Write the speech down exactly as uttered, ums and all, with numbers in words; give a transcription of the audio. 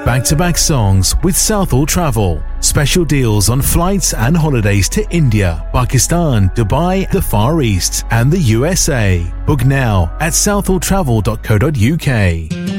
back-to-back songs with Southall Travel. Special deals on flights and holidays to India, Pakistan, Dubai, the Far East and the U S A. Book now at southall travel dot co dot uk.